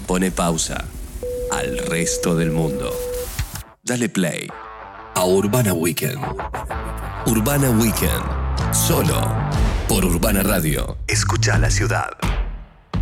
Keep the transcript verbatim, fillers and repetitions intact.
Pone pausa al resto del mundo. Dale play a Urbana Weekend. Urbana Weekend. Solo por Urbana Radio. Escucha la ciudad.